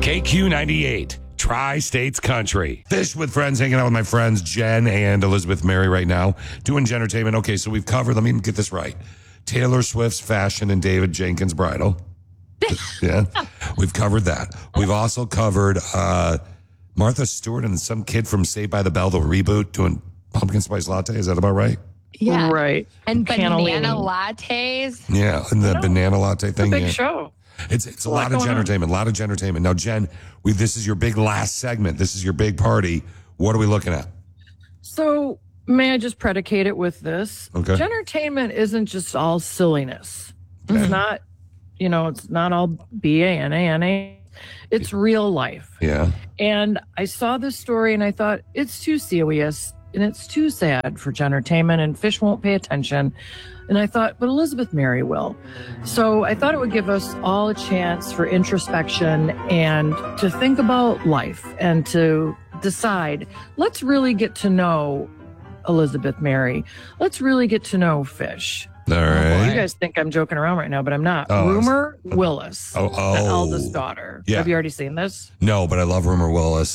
KQ98, Tri-States Country. Fish with Friends, hanging out with my friends Jen and Elizabeth Mary right now, doing Gentertainment. Okay, so we've covered, let me get this right, Taylor Swift's fashion and David Jenkins' bridal. Yeah, we've covered that. We've also covered Martha Stewart and some kid from Saved by the Bell, the reboot, doing pumpkin spice latte. Is that about right? Yeah. Right. And Cannellini. banana lattes. Yeah, and the banana latte thing. Big yeah. show. It's a lot of Gentertainment. Now, Jen, this is your big last segment. This is your big party. What are we looking at? So may I just predicate it with this? Okay. Gentertainment isn't just all silliness. It's not, it's not all BANANA. It's real life. Yeah. And I saw this story and I thought it's too serious and it's too sad for Gentertainment and Fish won't pay attention. And I thought, but Elizabeth Mary will. So I thought it would give us all a chance for introspection and to think about life and to decide, let's really get to know Elizabeth Mary. Let's really get to know Fish. All right. You guys think I'm joking around right now, but I'm not. Oh, Rumor Willis, Oh, the eldest daughter. Yeah. Have you already seen this? No, but I love Rumor Willis.